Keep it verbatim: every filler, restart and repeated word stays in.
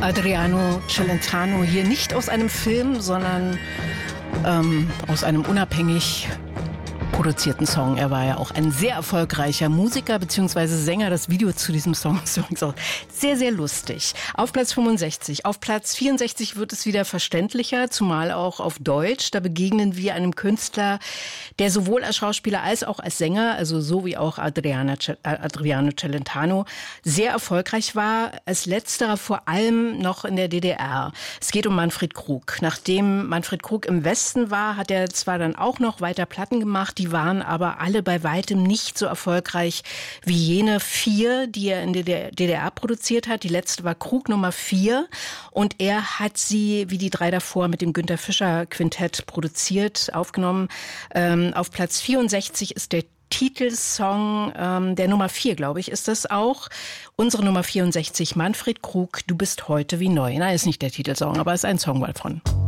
Adriano Celentano hier nicht aus einem Film, sondern ähm, aus einem unabhängig produzierten Song. Er war ja auch ein sehr erfolgreicher Musiker bzw. Sänger. Das Video zu diesem Song ist übrigens auch sehr, sehr lustig. Auf Platz fünfundsechzig. Auf Platz vierundsechzig wird es wieder verständlicher, zumal auch auf Deutsch. Da begegnen wir einem Künstler, der sowohl als Schauspieler als auch als Sänger, also so wie auch Adriana, Adriano Celentano, sehr erfolgreich war. Als letzterer vor allem noch in der D D R. Es geht um Manfred Krug. Nachdem Manfred Krug im Westen war, hat er zwar dann auch noch weiter Platten gemacht, die waren aber alle bei weitem nicht so erfolgreich wie jene vier, die er in der D D R produziert hat. Die letzte war Krug Nummer vier und er hat sie, wie die drei davor, mit dem Günter Fischer Quintett produziert, aufgenommen. Ähm, auf Platz vierundsechzig ist der Titelsong ähm, der Nummer vier, glaube ich, ist das auch. Unsere Nummer vierundsechzig, Manfred Krug, Du bist heute wie neu. Na, ist nicht der Titelsong, aber ist ein Song davon.